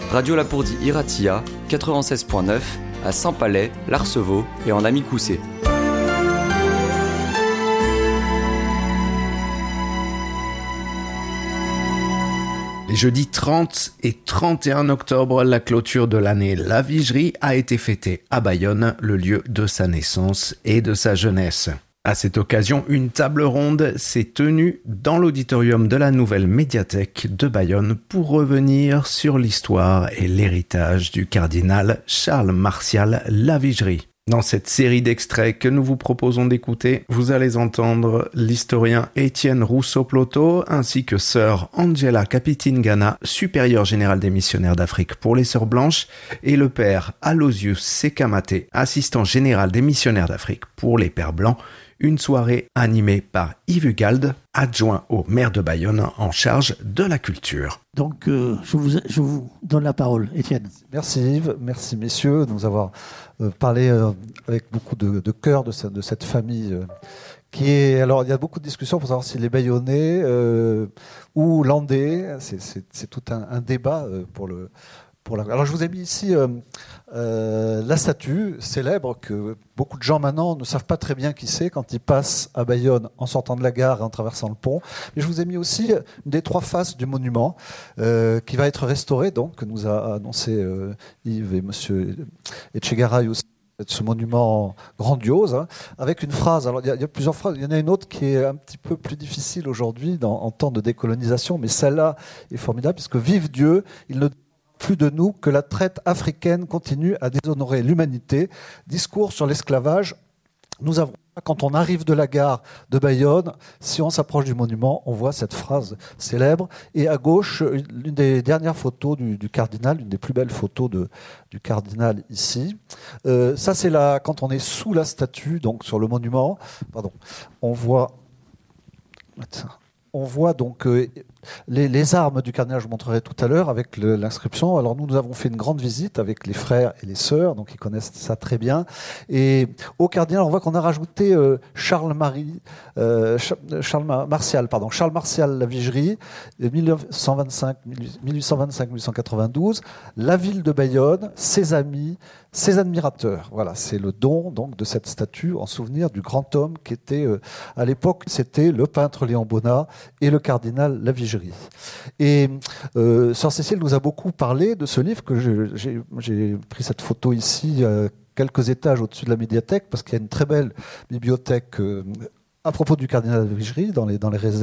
Radio Lapourdie Iratia, 96.9, à Saint-Palais, l'Arceveau et en Amicoussé. Les jeudis 30 et 31 octobre, la clôture de l'année La Vigerie a été fêtée à Bayonne, le lieu de sa naissance et de sa jeunesse. À cette occasion, une table ronde s'est tenue dans l'auditorium de la nouvelle médiathèque de Bayonne pour revenir sur l'histoire et l'héritage du cardinal Charles Martial Lavigerie. Dans cette série d'extraits que nous vous proposons d'écouter, vous allez entendre l'historien Étienne Rousseau-Ploto ainsi que sœur Angela Capitingana, supérieure générale des missionnaires d'Afrique pour les Sœurs Blanches, et le père Aloysius Sekamate, assistant général des missionnaires d'Afrique pour les Pères Blancs. Une soirée animée par Yves Ugalde, adjoint au maire de Bayonne en charge de la culture. Donc je vous donne la parole, Étienne. Merci Yves, merci messieurs de nous avoir parlé avec beaucoup de cœur de cette famille qui est... Alors il y a beaucoup de discussions pour savoir s'il est bayonnais ou landais, c'est tout un débat pour le... Alors je vous ai mis ici la statue célèbre que beaucoup de gens maintenant ne savent pas très bien qui c'est quand ils passent à Bayonne en sortant de la gare et en traversant le pont. Mais je vous ai mis aussi une des trois faces du monument qui va être restaurée, donc que nous a annoncé Yves et Monsieur Etchegaray aussi. Ce monument grandiose, hein, avec une phrase. Alors, il y a plusieurs phrases. Il y en a une autre qui est un petit peu plus difficile aujourd'hui en temps de décolonisation, mais celle-là est formidable puisque vive Dieu, il ne plus de nous que la traite africaine continue à déshonorer l'humanité. Discours sur l'esclavage. Nous avons, quand on arrive de la gare de Bayonne, si on s'approche du monument, on voit cette phrase célèbre. Et à gauche, l'une des dernières photos du cardinal, une des plus belles photos du cardinal ici. Ça, c'est quand on est sous la statue, donc sur le monument. Pardon, on voit donc les armes du cardinal, je vous montrerai tout à l'heure, avec l'inscription. Alors nous avons fait une grande visite avec les frères et les sœurs, donc ils connaissent ça très bien. Et au cardinal, on voit qu'on a rajouté Charles Martial Lavigerie, 1825-1892, la ville de Bayonne, ses amis, ses admirateurs. Voilà, c'est le don donc de cette statue en souvenir du grand homme qui était, à l'époque, c'était le peintre Léon Bonnat et le cardinal Lavigerie. Et Sœur Cécile nous a beaucoup parlé de ce livre que j'ai pris cette photo ici, quelques étages au-dessus de la médiathèque, parce qu'il y a une très belle bibliothèque à propos du cardinal Lavigerie dans les réserves.